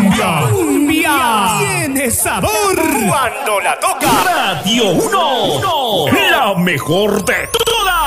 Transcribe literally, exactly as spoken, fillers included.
cumbia. Cumbia. Tiene sabor. Cuando la toca Radio uno, la mejor de todas.